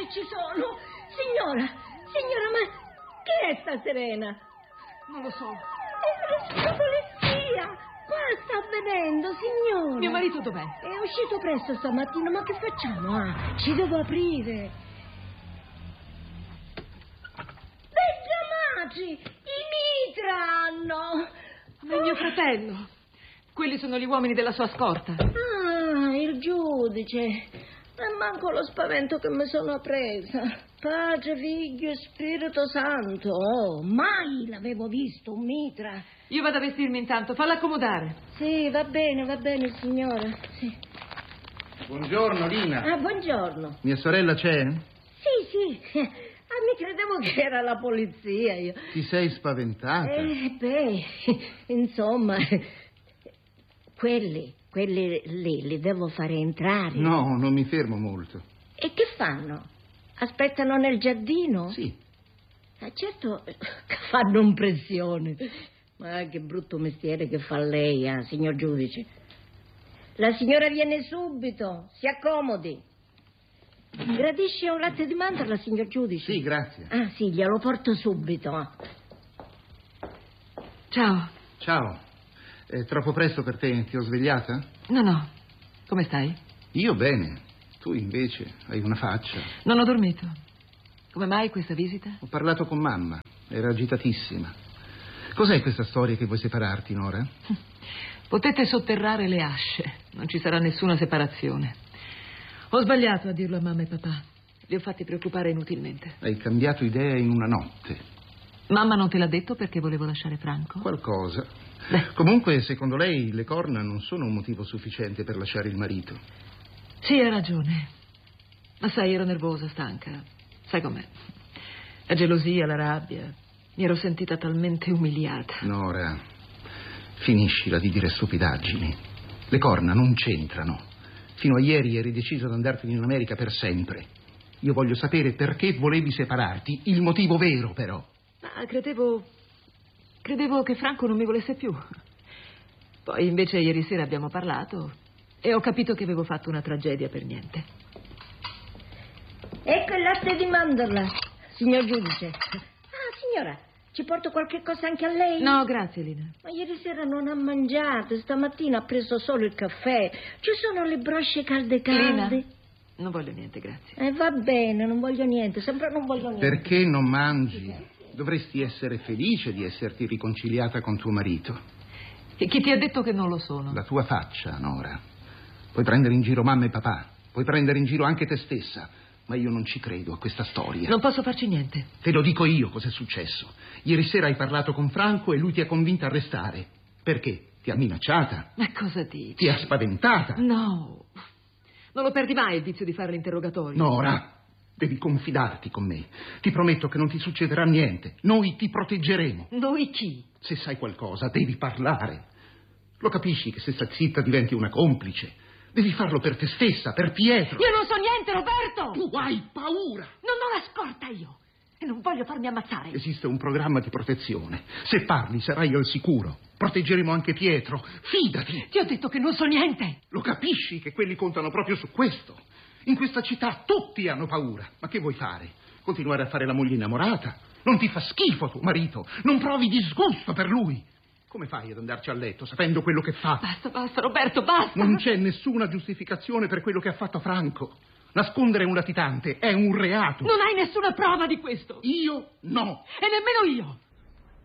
ci sono. Signora, ma che è sta Serena? Non lo so. È la polizia. Qua sta avvenendo, signora. Mio marito dov'è? È uscito presto stamattina, ma che facciamo? Ci devo aprire. Bengiamaggi, i mitra hanno. Ma è mio fratello. Quelli sono gli uomini della sua scorta. Ah, il giudice. E manco lo spavento che mi sono presa. Padre, Figlio e Spirito Santo. Oh, mai l'avevo visto un mitra. Io vado a vestirmi intanto, falla accomodare. Sì, va bene, signora. Sì. Buongiorno, Lina. Ah, buongiorno. Mia sorella c'è? Sì. Mi credevo che era la polizia io. Ti sei spaventata? Insomma, quelli lì li devo fare entrare. No, non mi fermo molto. E che fanno? Aspettano nel giardino? Sì. Certo che fanno impressione. Ma che brutto mestiere che fa lei, signor giudice. La signora viene subito, si accomodi. Gradisce un latte di mandorla, signor giudice? Sì, grazie. Ah, sì, glielo porto subito. Ciao. Ciao. È troppo presto per te? Ti ho svegliata? No. Come stai? Io bene. Tu invece hai una faccia. Non ho dormito. Come mai questa visita? Ho parlato con mamma. Era agitatissima. Cos'è questa storia che vuoi separarti, Nora? Potete sotterrare le asce. Non ci sarà nessuna separazione. Ho sbagliato a dirlo a mamma e papà. Li ho fatti preoccupare inutilmente. Hai cambiato idea in una notte. Mamma non te l'ha detto perché volevo lasciare Franco? Qualcosa. Beh. Comunque, secondo lei, le corna non sono un motivo sufficiente per lasciare il marito? Sì, hai ragione. Ma sai, ero nervosa, stanca. Sai com'è? La gelosia, la rabbia. Mi ero sentita talmente umiliata. Nora, finiscila di dire stupidaggini. Le corna non c'entrano. Fino a ieri eri deciso ad andartene in America per sempre. Io voglio sapere perché volevi separarti, il motivo vero, però. Ma credevo che Franco non mi volesse più. Poi invece ieri sera abbiamo parlato e ho capito che avevo fatto una tragedia per niente. Ecco il latte di mandorla, signor giudice. Signora, ci porto qualche cosa anche a lei? No, grazie, Lina. Ma ieri sera non ha mangiato, stamattina ha preso solo il caffè. Ci sono le brosce calde. Lina, non voglio niente, grazie. Va bene, non voglio niente, sempre non voglio niente. Perché non mangi? Dovresti essere felice di esserti riconciliata con tuo marito. E chi ti ha detto che non lo sono? La tua faccia, Nora. Puoi prendere in giro mamma e papà, puoi prendere in giro anche te stessa, ma io non ci credo a questa storia. Non posso farci niente. Te lo dico io cos'è successo. Ieri sera hai parlato con Franco e lui ti ha convinta a restare. Perché? Ti ha minacciata? Ma cosa dici? Ti ha spaventata? No. Non lo perdi mai il vizio di fare l'interrogatorio. Nora, devi confidarti con me. Ti prometto che non ti succederà niente. Noi ti proteggeremo. Noi chi? Se sai qualcosa, devi parlare. Lo capisci che se stai zitta diventi una complice? Devi farlo per te stessa, per Pietro. Io non so niente, Roberto! Tu hai paura! Non ho la scorta io! E non voglio farmi ammazzare. Esiste un programma di protezione. Se parli sarai al sicuro. Proteggeremo anche Pietro. Fidati! Ti ho detto che non so niente! Lo capisci che quelli contano proprio su questo? In questa città tutti hanno paura. Ma che vuoi fare? Continuare a fare la moglie innamorata? Non ti fa schifo tuo marito? Non provi disgusto per lui? Come fai ad andarci a letto sapendo quello che fa? Basta, Roberto, basta! Non c'è nessuna giustificazione per quello che ha fatto Franco. Nascondere un latitante è un reato. Non hai nessuna prova di questo. Io no. E nemmeno io.